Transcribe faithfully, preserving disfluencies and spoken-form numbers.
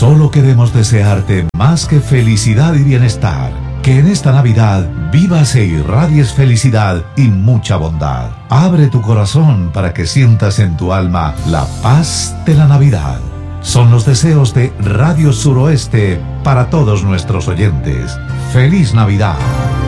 Solo queremos desearte más que felicidad y bienestar. Que en esta Navidad vivas e irradies felicidad y mucha bondad. Abre tu corazón para que sientas en tu alma la paz de la Navidad. Son los deseos de Radio Suroeste para todos nuestros oyentes. ¡Feliz Navidad!